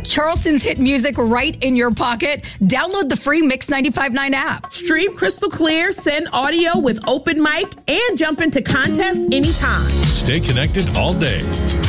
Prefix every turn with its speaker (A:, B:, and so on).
A: Charleston's hit music right in your pocket. Download the free Mix 95.9 app.
B: Stream crystal clear, send audio with open mic, and jump into contest anytime.
C: Stay connected all day.